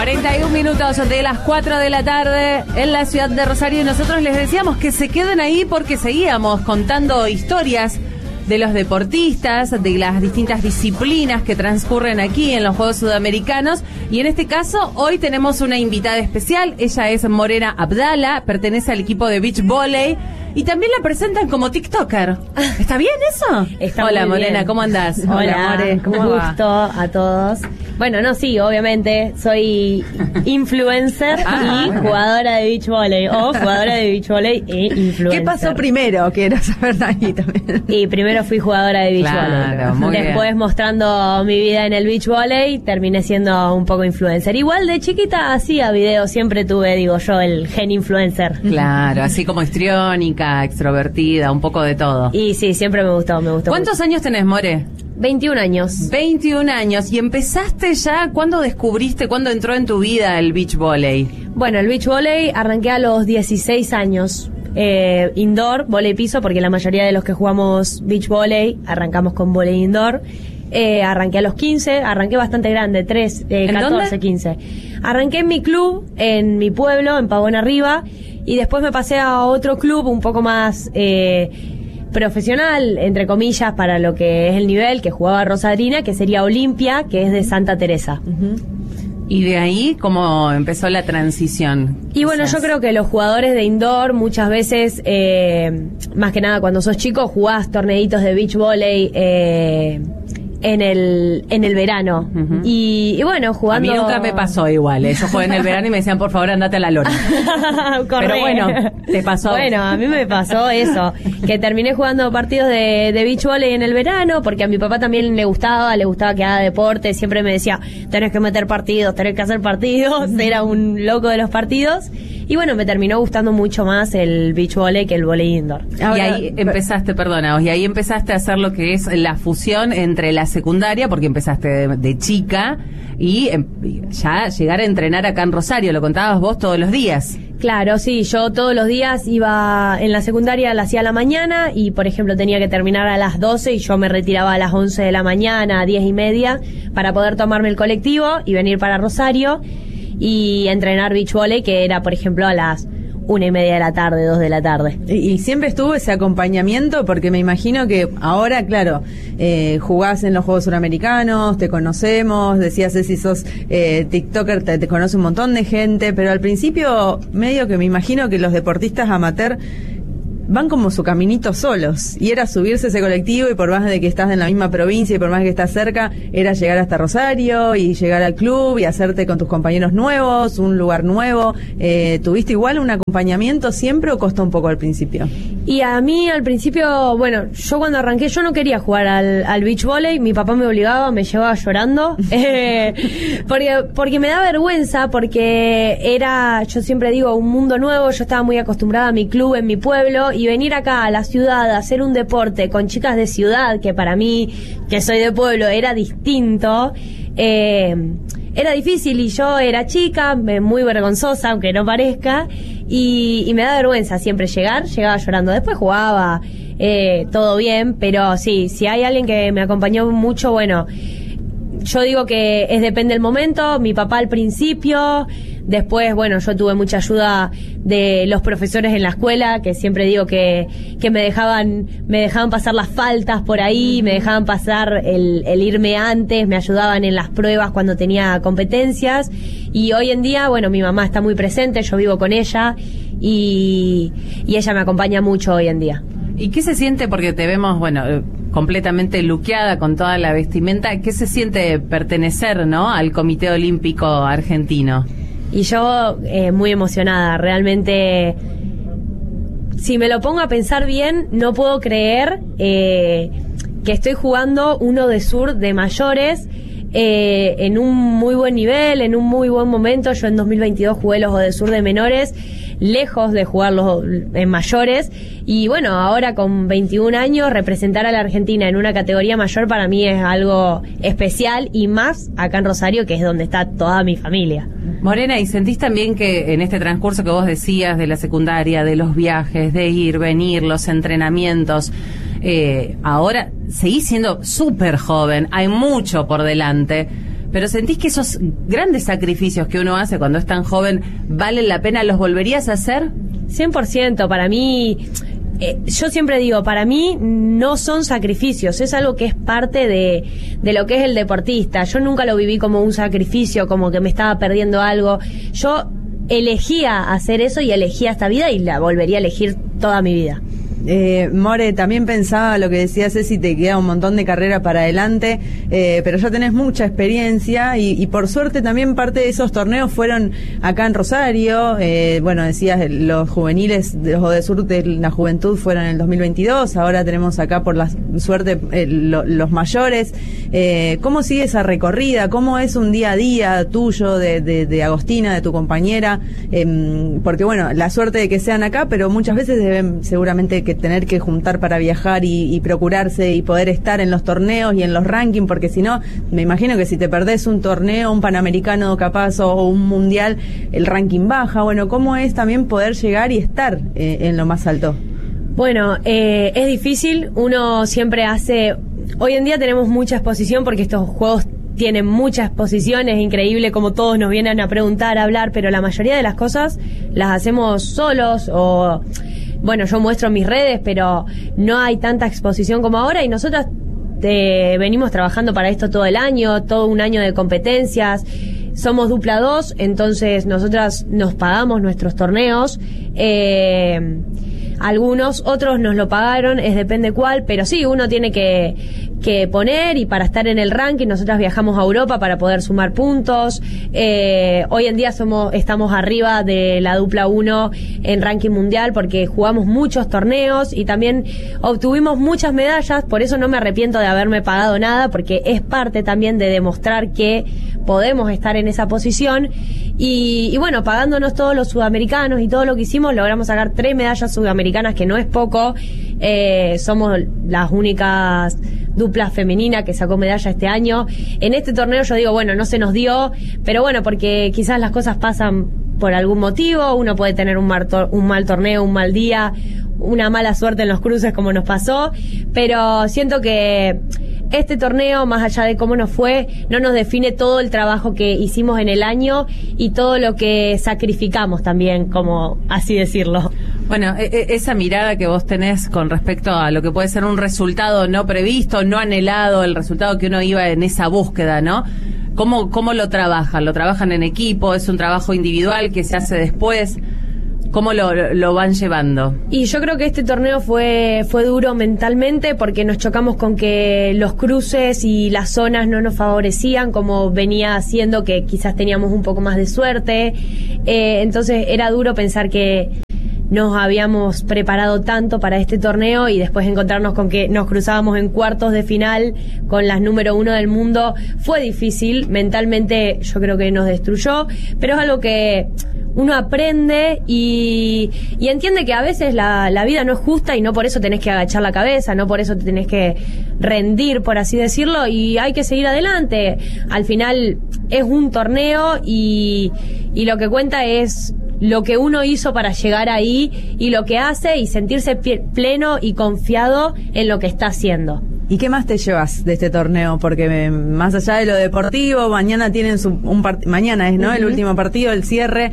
41 minutos de las 4 de la tarde en la ciudad de Rosario, y nosotros les decíamos que se queden ahí porque seguíamos contando historias de los deportistas, de las distintas disciplinas que transcurren aquí en los Juegos Sudamericanos, y en este caso hoy tenemos una invitada especial. Ella es Morena Abdala, pertenece al equipo de beach volley y también la presentan como TikToker. ¿Está bien eso? Está Hola muy Morena, bien. ¿cómo andás? Hola, More, ¿cómo un va? gusto a todos. Bueno, no, sí, obviamente soy influencer y jugadora de beach volley, o jugadora de beach volley e influencer. ¿Qué pasó primero? Quiero saber ahí también. Y primero fui jugadora de beach Claro, muy volley. Después, bien. mostrando mi vida en el beach volley, terminé siendo un poco influencer. Igual de chiquita hacía videos, siempre tuve, digo yo, el gen influencer. Claro, así como histriónica, extrovertida, un poco de todo. Y sí, siempre me gustó. ¿Cuántos años tenés, More? 21 años. 21 años. ¿Y empezaste ya? ¿Cuándo descubriste, cuándo entró en tu vida el beach volley? Bueno, el beach volley arranqué a los 16 años. Indoor, volley piso, porque la mayoría de los que jugamos beach volley arrancamos con volley indoor. Arranqué a los 15, arranqué bastante grande, 14, dónde? 15. Arranqué en mi club, en mi pueblo, en Pavón Arriba, y después me pasé a otro club un poco más profesional, entre comillas, para lo que es el nivel, que jugaba Rosadrina, que sería Olimpia, que es de Santa Teresa. Y de ahí, ¿cómo empezó la transición? Y bueno, yo creo que los jugadores de indoor muchas veces, más que nada cuando sos chico, jugás torneitos de beach volley en el verano. Ujú. Y bueno, jugando... A mí nunca me pasó igual. Yo jugué en el verano y me decían, por favor, andate a la lona. Corre. Pero bueno, te pasó. Bueno, a mí me pasó eso, que terminé jugando partidos de beach volley en el verano, porque a mi papá también le gustaba que haga deporte, siempre me decía, tenés que meter partidos, tenés que hacer partidos, era un loco de los partidos, y bueno, me terminó gustando mucho más el beach volley que el volley indoor. Y ahí empezaste, y ahí empezaste a hacer lo que es la fusión entre la secundaria, porque empezaste de chica, y ya llegar a entrenar acá en Rosario, lo contabas vos todos los días. Claro, sí, yo todos los días iba en la secundaria, la hacía a la mañana y, por ejemplo, tenía que terminar a las 12 y yo me retiraba a las 11 de la mañana, 10:30, para poder tomarme el colectivo y venir para Rosario y entrenar beach volley, que era, por ejemplo, a las 1:30 de la tarde, 2 de la tarde. Y siempre estuvo ese acompañamiento, porque me imagino que ahora, claro, jugás en los Juegos Suramericanos, te conocemos, decías si sos TikToker, te conoce un montón de gente, pero al principio medio que me imagino que los deportistas amateur van como su caminito solos, y era subirse ese colectivo, y por más de que estás en la misma provincia y por más que estás cerca, era llegar hasta Rosario y llegar al club y hacerte con tus compañeros nuevos, un lugar nuevo. ¿Tuviste igual un acompañamiento siempre o costó un poco al principio? Y a mí al principio, bueno, yo cuando arranqué yo no quería jugar al beach volley, mi papá me obligaba, me llevaba llorando, porque me da vergüenza, porque era, yo siempre digo, un mundo nuevo. Yo estaba muy acostumbrada a mi club en mi pueblo, y venir acá a la ciudad a hacer un deporte con chicas de ciudad, que para mí, que soy de pueblo, era distinto, era difícil, y yo era chica, muy vergonzosa, aunque no parezca, y me da vergüenza siempre llegaba llorando. Después jugaba, todo bien, pero sí, si hay alguien que me acompañó mucho, bueno, yo digo que depende del momento. Mi papá al principio, después, bueno, yo tuve mucha ayuda de los profesores en la escuela, que siempre digo que me dejaban pasar las faltas por ahí, me dejaban pasar el irme antes, me ayudaban en las pruebas cuando tenía competencias. Y hoy en día, bueno, mi mamá está muy presente, yo vivo con ella, y ella me acompaña mucho hoy en día. ¿Y qué se siente? Porque te vemos, bueno, completamente luqueada con toda la vestimenta. ¿Qué se siente pertenecer, no, al Comité Olímpico Argentino? Y yo muy emocionada, realmente. Si me lo pongo a pensar bien, no puedo creer que estoy jugando uno de sur de mayores, en un muy buen nivel, en un muy buen momento. Yo en 2022 jugué los de sur de menores, lejos de jugarlos en mayores, y bueno, ahora con 21 años representar a la Argentina en una categoría mayor para mí es algo especial, y más acá en Rosario, que es donde está toda mi familia. Morena, ¿y sentís también que en este transcurso que vos decías de la secundaria, de los viajes, de ir, venir, los entrenamientos, ahora seguís siendo súper joven, hay mucho por delante, pero ¿sentís que esos grandes sacrificios que uno hace cuando es tan joven valen la pena? ¿Los volverías a hacer? 100%, para mí... yo siempre digo, para mí no son sacrificios, es algo que es parte de lo que es el deportista. Yo nunca lo viví como un sacrificio, como que me estaba perdiendo algo. Yo elegía hacer eso y elegía esta vida y la volvería a elegir toda mi vida. More, también pensaba lo que decía Ceci, te queda un montón de carrera para adelante, pero ya tenés mucha experiencia y por suerte también parte de esos torneos fueron acá en Rosario. Bueno, decías, los juveniles de los Odesur de la juventud fueron en el 2022, ahora tenemos acá por la suerte los mayores. ¿Cómo sigue esa recorrida? ¿Cómo es un día a día tuyo, de Agostina, de tu compañera? Porque bueno, la suerte de que sean acá, pero muchas veces deben seguramente que tener que juntar para viajar y procurarse y poder estar en los torneos y en los rankings, porque si no, me imagino que si te perdés un torneo, un panamericano capaz o un mundial, el ranking baja. Bueno, ¿cómo es también poder llegar y estar en lo más alto? Bueno, es difícil, uno siempre hace... Hoy en día tenemos mucha exposición porque estos juegos tienen mucha exposición, es increíble como todos nos vienen a preguntar, a hablar, pero la mayoría de las cosas las hacemos solos o... Bueno, yo muestro en mis redes, pero no hay tanta exposición como ahora y nosotras venimos trabajando para esto todo el año, todo un año de competencias. Somos dupla 2, entonces nosotras nos pagamos nuestros torneos. Algunos, otros nos lo pagaron, depende cuál, pero sí, uno tiene que poner y para estar en el ranking, nosotras viajamos a Europa para poder sumar puntos. Hoy en día estamos arriba de la dupla 1 en ranking mundial porque jugamos muchos torneos y también obtuvimos muchas medallas, por eso no me arrepiento de haberme pagado nada, porque es parte también de demostrar que podemos estar en esa posición y bueno, pagándonos todos los sudamericanos y todo lo que hicimos, logramos sacar 3 medallas sudamericanas, que no es poco. Somos las únicas duplas femeninas que sacó medalla este año. En este torneo yo digo, bueno, no se nos dio, pero bueno, porque quizás las cosas pasan por algún motivo, uno puede tener un mal torneo, un mal día, una mala suerte en los cruces como nos pasó, pero siento que este torneo, más allá de cómo nos fue, no nos define todo el trabajo que hicimos en el año y todo lo que sacrificamos también, como así decirlo. Bueno, esa mirada que vos tenés con respecto a lo que puede ser un resultado no previsto, no anhelado, el resultado que uno iba en esa búsqueda, ¿no? ¿Cómo lo trabajan? ¿Lo trabajan en equipo? ¿Es un trabajo individual que se hace después? ¿Cómo lo van llevando? Y yo creo que este torneo fue duro mentalmente porque nos chocamos con que los cruces y las zonas no nos favorecían como venía haciendo, que quizás teníamos un poco más de suerte. Entonces era duro pensar que nos habíamos preparado tanto para este torneo y después encontrarnos con que nos cruzábamos en cuartos de final con las número 1 del mundo. Fue difícil, mentalmente yo creo que nos destruyó, pero es algo que uno aprende y entiende que a veces la vida no es justa y no por eso tenés que agachar la cabeza, no por eso te tenés que rendir, por así decirlo, y hay que seguir adelante. Al final es un torneo y lo que cuenta es lo que uno hizo para llegar ahí y lo que hace y sentirse pleno y confiado en lo que está haciendo. ¿Y qué más te llevas de este torneo? Porque más allá de lo deportivo, mañana tienen mañana es, ¿no? Uh-huh. El último partido, el cierre,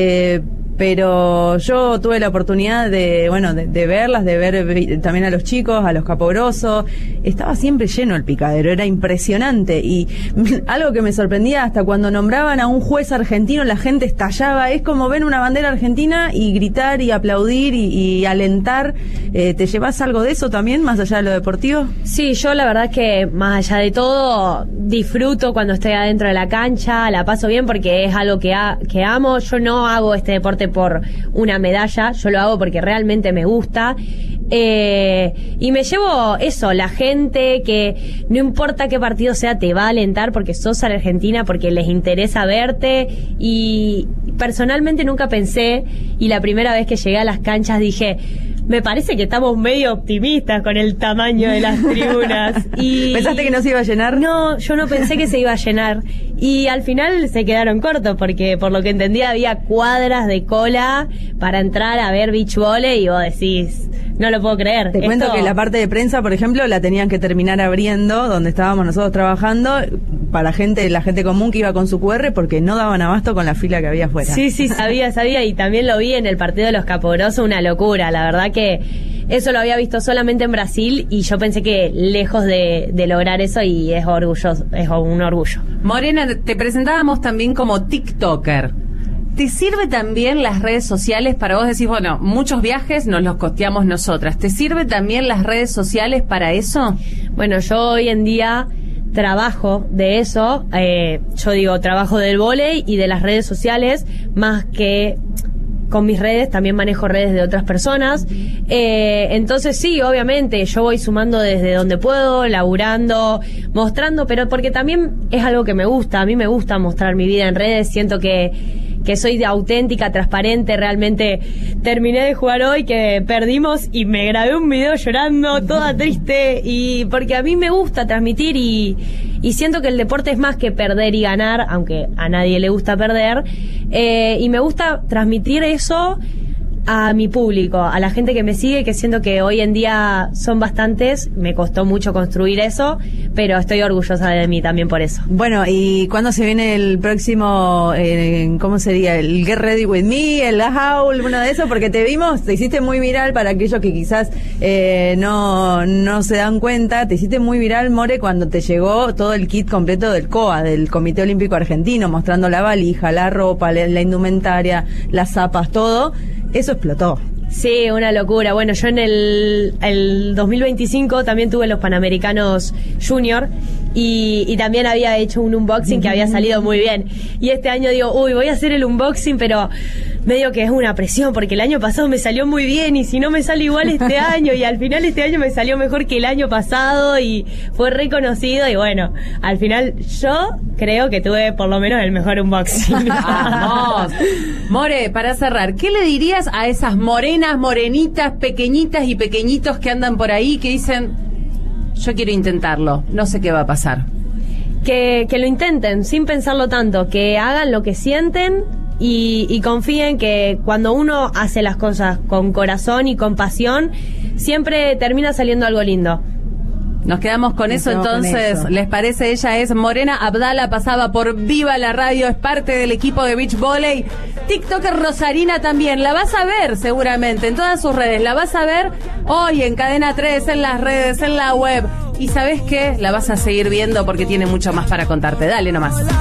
pero yo tuve la oportunidad de verlas, de ver también a los chicos, a los capobrosos. Estaba siempre lleno el picadero, era impresionante. Y algo que me sorprendía, hasta cuando nombraban a un juez argentino, la gente estallaba. Es como ven una bandera argentina y gritar y aplaudir y alentar. ¿Te llevas algo de eso también, más allá de lo deportivo? Sí, yo la verdad es que más allá de todo, disfruto cuando estoy adentro de la cancha, la paso bien porque es algo que amo. Yo no hago este deporte por una medalla, yo lo hago porque realmente me gusta, y me llevo eso, la gente que no importa qué partido sea te va a alentar porque sos argentina, porque les interesa verte, y personalmente nunca pensé, y la primera vez que llegué a las canchas dije, me parece que estamos medio optimistas con el tamaño de las tribunas. Y ¿pensaste que no se iba a llenar? No, yo no pensé que se iba a llenar. Y al final se quedaron cortos, porque por lo que entendía había cuadras de cola para entrar a ver beach volley y vos decís, no lo puedo creer. Te cuento que la parte de prensa, por ejemplo, la tenían que terminar abriendo, donde estábamos nosotros trabajando, para la gente común que iba con su QR porque no daban abasto con la fila que había afuera. Sí, sabía, y también lo vi en el partido de los Capogrossos, una locura, la verdad que eso lo había visto solamente en Brasil y yo pensé que lejos de lograr eso, y es un orgullo. Morena, te presentábamos también como TikToker. ¿Te sirve también las redes sociales para vos? Decís, bueno, muchos viajes nos los costeamos nosotras. ¿Te sirve también las redes sociales para eso? Bueno, yo hoy en día trabajo de eso. Trabajo del vóley y de las redes sociales, más que con mis redes, también manejo redes de otras personas. Entonces sí, obviamente, yo voy sumando desde donde puedo, laburando, mostrando, pero porque también es algo que me gusta. A mí me gusta mostrar mi vida en redes, siento que soy de auténtica, transparente. Realmente terminé de jugar hoy, que perdimos, y me grabé un video llorando, toda triste, y porque a mí me gusta transmitir y siento que el deporte es más que perder y ganar, aunque a nadie le gusta perder, y me gusta transmitir eso a mi público, a la gente que me sigue, que siento que hoy en día son bastantes. Me costó mucho construir eso, pero estoy orgullosa de mí también por eso. Bueno, ¿y cuándo se viene el próximo, cómo sería, el Get Ready With Me, el Howl, uno de esos? Porque te hiciste muy viral, para aquellos que quizás no se dan cuenta, te hiciste muy viral, More, cuando te llegó todo el kit completo del COA, del Comité Olímpico Argentino, mostrando la valija, la ropa, la indumentaria, las zapas, todo. Eso explotó. Sí, una locura. Bueno, yo en el 2025 también tuve los Panamericanos Junior y también había hecho un unboxing que había salido muy bien. Y este año digo, voy a hacer el unboxing, pero medio que es una presión, porque el año pasado me salió muy bien, y si no me sale igual este año, y al final este año me salió mejor que el año pasado y fue reconocido, y bueno, al final yo creo que tuve por lo menos el mejor unboxing. Vamos. More, para cerrar, ¿qué le dirías a esas morenitas, pequeñitas y pequeñitos que andan por ahí, que dicen, yo quiero intentarlo, no sé qué va a pasar? Que lo intenten sin pensarlo tanto, que hagan lo que sienten y confíen que cuando uno hace las cosas con corazón y con pasión, siempre termina saliendo algo lindo. Nos quedamos con eso, entonces. ¿Les parece? Ella es Morena Abdala, pasaba por Viva la Radio, es parte del equipo de Beach Volley. TikToker rosarina también. La vas a ver seguramente en todas sus redes. La vas a ver hoy en Cadena 3, en las redes, en la web. Y ¿sabés qué? La vas a seguir viendo porque tiene mucho más para contarte. Dale nomás.